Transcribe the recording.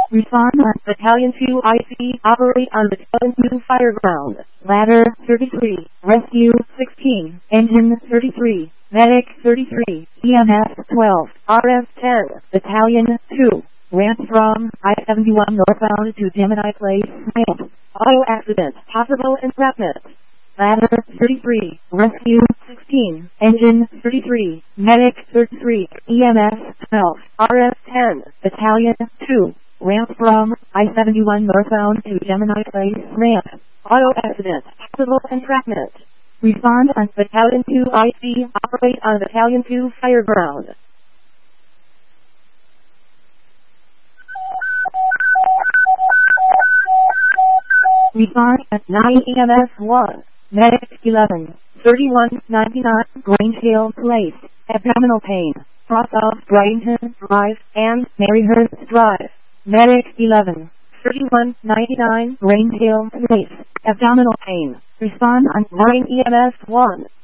Respond on Battalion 2 IC. Operate on Battalion 2 Fireground. Ladder 33. Rescue 16. Engine 33. Medic 33. EMS 12. RF 10. Battalion 2. Ramp from I-71 northbound to Gemini Place. Ramp. Auto accident. Possible entrapment. Ladder 33. Rescue 16. Engine 33. Medic 33. EMS 12. RF 10. Battalion 2. Ramp from I-71 northbound to Gemini Place. Ramp. Auto accident. Possible entrapment. Respond on Battalion 2 IC. Operate on Battalion 2 Fireground. Respond at 9 EMS 1. Medic 11. 3199 Grange Hill Place. Abdominal pain. Cross off Brighton Drive and Maryhurst Drive. Medic 11. 3199 Grange Hill Place. Abdominal pain. Respond on 9 EMS 1.